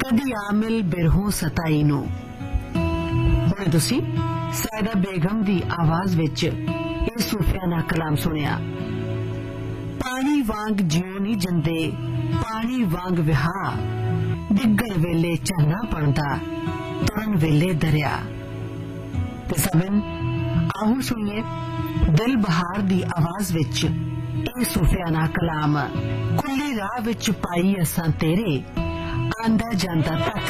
कदी आमिल बिरहों सताई नू। हुणे तुसी सैयदा बेगम दी आवाज विच इह सूफियाना कलाम सुनिया। पानी वांग जिਉਂ नहीं जंदे पानी वांग विहा, डिग्गण वेले झरना बनदा तुरन वेले दरिया। ते सबन आहू सुनिए दिल बहार दी आवाज विच इह सूफियाना कलाम। खुली राह विच पाई असां तेरे, आंदा जांदा तक